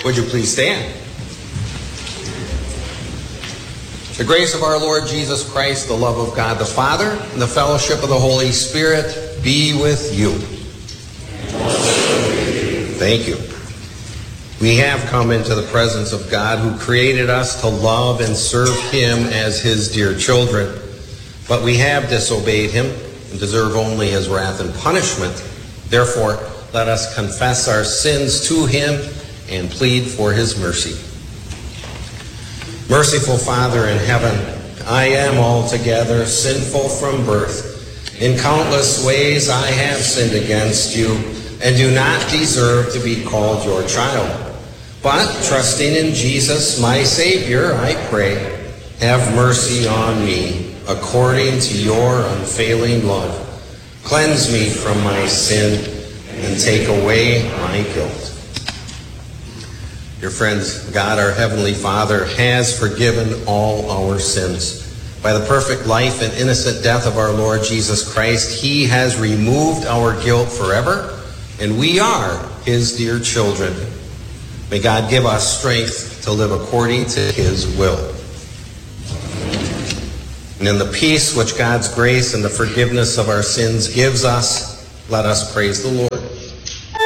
Would you please stand? The grace of our Lord Jesus Christ, the love of God the Father, and the fellowship of the Holy Spirit be with you. Thank you. We have come into the presence of God who created us to love and serve Him as His dear children. But we have disobeyed Him and deserve only His wrath and punishment. Therefore, let us confess our sins to Him and plead for His mercy. Merciful Father in heaven, I am altogether sinful from birth. In countless ways I have sinned against you and do not deserve to be called your child. But trusting in Jesus, my Savior, I pray, have mercy on me according to your unfailing love. Cleanse me from my sin and take away my guilt. Dear friends, God, our Heavenly Father, has forgiven all our sins. By the perfect life and innocent death of our Lord Jesus Christ, He has removed our guilt forever, and we are His dear children. May God give us strength to live according to His will. And in the peace which God's grace and the forgiveness of our sins gives us, let us praise the Lord.